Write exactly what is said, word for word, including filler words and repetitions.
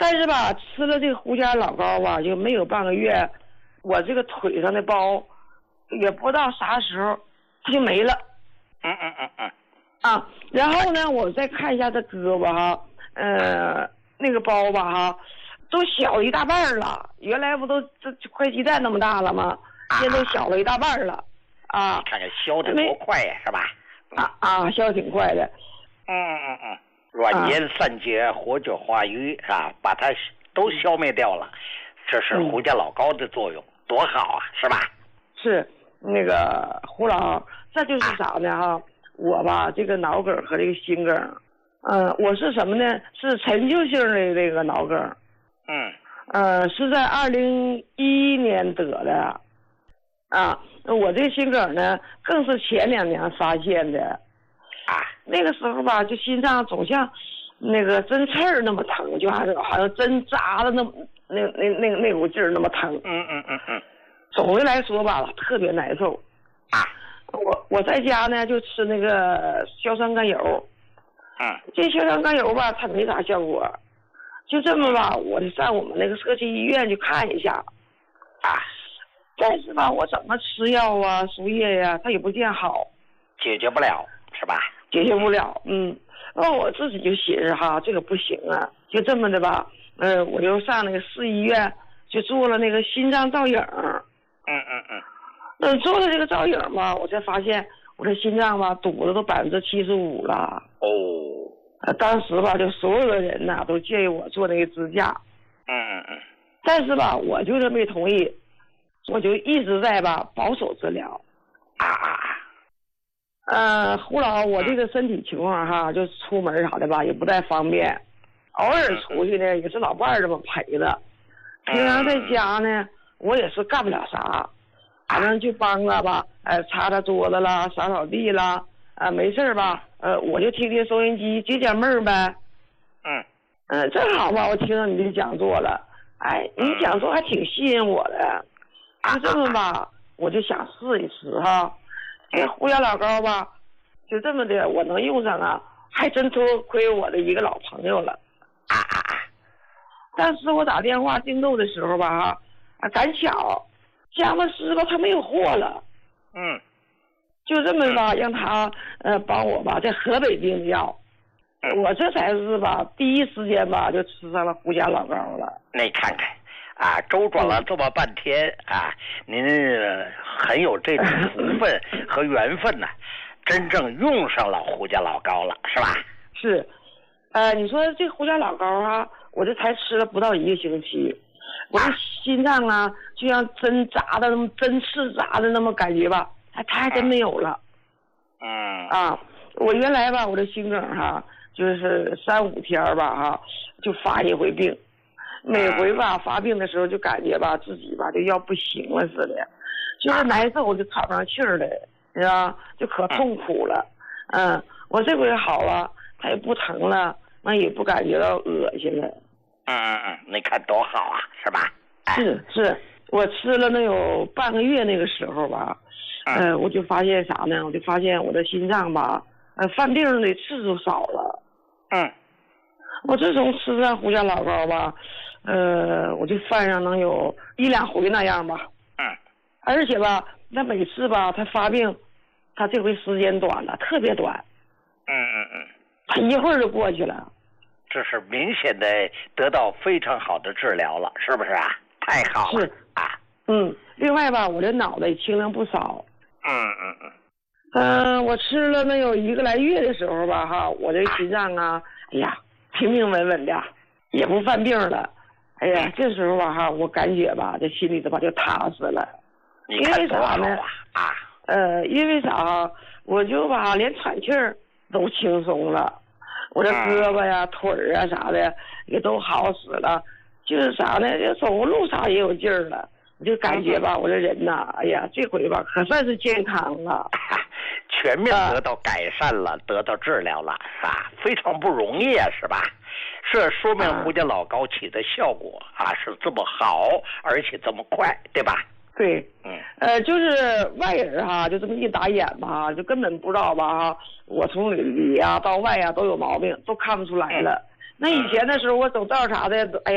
但是吧，吃了这个胡家老膏吧，就没有半个月，我这个腿上的包也不知道啥时候它就没了。 嗯嗯嗯嗯。 啊，然后呢，我再看一下这胳膊哈，呃，那个包吧哈，都小一大半了。原来不都这块鸡蛋那么大了吗？现在都小了一大半了。啊， 看看消的多快呀，是吧？ 啊啊，消挺快的。 嗯嗯嗯，软坚散结，活血化瘀啊，把它都消灭掉了。这是胡家老膏的作用，嗯、多好啊，是吧？ 是那个胡老，这就是啥呢哈？啊我吧，这个脑梗和这个心梗，嗯、呃，我是什么呢？是陈旧性的这个脑梗， 嗯， 呃，是在二零一一年得的，啊，我这个心梗呢，更是前两年发现的， 啊， 那个时候吧，就心脏总像那个针刺儿那么疼，就好像好像针扎的那那那那那股劲儿那么疼， 嗯嗯嗯嗯， 总的来说吧，特别难受， 啊。 我我在家呢就吃那个硝酸甘油， 嗯， 这硝酸甘油吧它没啥效果，就这么吧，我就上我们那个社区医院去看一下， 啊， 但是吧我怎么吃药啊输液呀、啊，它也不见好， 解决不了是吧？ 解决不了，嗯，那我自己就寻思哈，这个不行啊，就这么的吧，呃，我就上那个市医院就做了那个心脏造影， 嗯嗯嗯。 那做了这个造影吧，我才发现我这心脏吧堵的都百分之七十五了。 哦， 呃，当时吧，就所有的人呐都建议我做那个支架。 嗯嗯嗯。 但是吧，我就是没同意，我就一直在吧保守治疗。 啊啊啊！ 呃，胡老，我这个身体情况哈，就出门啥的吧也不太方便，偶尔出去呢也是老伴儿这么陪的。平常在家呢，我也是干不了啥。反正就帮着吧，呃，擦擦桌子啦，扫扫地啦，啊、呃，没事吧，呃，我就听听收音机，解解闷儿呗。 嗯， 嗯、呃，正好吧，我听到你的讲座了，哎，你讲座还挺吸引我的，就这么吧，我就想试一试哈。这胡家老膏吧，就这么的，我能用上啊，还真多亏我的一个老朋友了。啊啊啊！但是我打电话订购的时候吧，哈，啊，赶巧。佳木斯吧，他没有货了， 嗯， 就这么吧，让他呃帮我吧，在河北订药，我这才是吧，第一时间吧就吃上了胡家老膏了。 你看看，啊，周转了这么半天啊，您很有这种福分和缘分呐、啊，真正用上了胡家老膏了，是吧？ 是，呃，你说这胡家老膏啊，我这才吃了不到一个星期。我的心脏啊，就像针扎的那么针刺扎的那么感觉吧，它它还真没有了。 嗯。 啊，我原来吧，我的心梗哈，就是三五天吧哈，就发一回病，每回吧发病的时候就感觉吧自己吧就要不行了似的，就是难受，我就喘不上气儿来，是吧？就可痛苦了。嗯，我这回好了，它也不疼了，那也不感觉到恶心了。 嗯嗯嗯，你看多好啊，是吧？哎、 是是，我吃了能有半个月那个时候吧， 嗯、 呃，我就发现啥呢？我就发现我的心脏吧，呃，犯病的次数少了。 嗯， 我自从吃上胡家老膏吧，呃，我就犯上能有一两回那样吧。 嗯， 而且吧，那每次吧，他发病，他这回时间短了，特别短。 嗯嗯嗯， 他一会儿就过去了。 这是明显的得到非常好的治疗了，是不是啊？太好了。 是啊。嗯，另外吧，我这脑袋轻了不少。 嗯嗯嗯。 嗯、呃，我吃了能有一个来月的时候吧，哈，我这心脏啊，哎呀，平平稳稳的，也不犯病了。哎呀，这时候吧，哈，我感觉吧，这心里头吧就踏实了。 你看多好啊！ 因为啥呢？啊，呃，因为啥？我就吧，连喘气儿都轻松了。我这胳膊呀、腿儿啊啥的也都好使了，就是啥呢？就走路啥也有劲儿了。我就感觉吧，我这人呐，哎呀，这回吧可算是健康了， 全面得到改善了，啊、得到治疗了啊，非常不容易啊，是吧？这说明胡家老膏起的效果啊是这么好，而且这么快，对吧？ 对， 嗯， 呃，就是外人哈，就这么一打眼吧，就根本不知道吧哈，我从里呀、啊、到外呀、啊、都有毛病，都看不出来了。嗯、那以前的时候，我走道啥的，哎呀。